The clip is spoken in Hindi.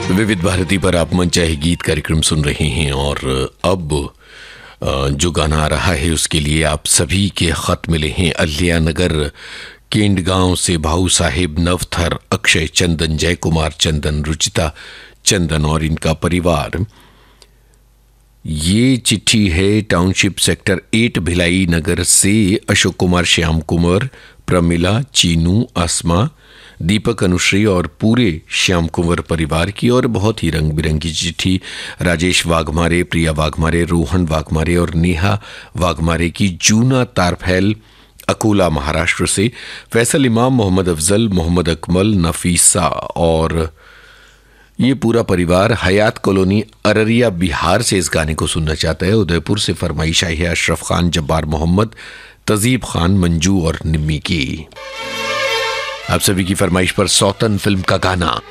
विविध भारती पर आप मनचाहे गीत कार्यक्रम सुन रहे हैं और अब जो गाना आ रहा है उसके लिए आप सभी के खत मिले हैं। अल्लिया नगर केंड गांव से भाऊ साहेब नवथर, अक्षय चंदन, जय कुमार चंदन, रुचिता चंदन और इनका परिवार। ये चिट्ठी है टाउनशिप सेक्टर 8 भिलाई नगर से अशोक कुमार, श्याम कुमार, प्रमिला, चीनू, आसमा, दीपक, अनुश्री और पूरे श्याम कुंवर परिवार की। और बहुत ही रंग बिरंगी चिट्ठी राजेश वाघमारे, प्रिया वाघमारे, रोहन वाघमारे और नेहा वाघमारे की जूना तारफैल, अकोला, महाराष्ट्र से। फैसल इमाम, मोहम्मद अफजल, मोहम्मद अकमल, नफीसा और ये पूरा परिवार हयात कॉलोनी, अररिया, बिहार से इस गाने को सुनना चाहता है। उदयपुर से फरमाइश आई है अशरफ खान, जब्बार मोहम्मद, तजीब खान, मंजू और निम्मी की। आप सभी की फरमाइश पर सौतन फिल्म का गाना।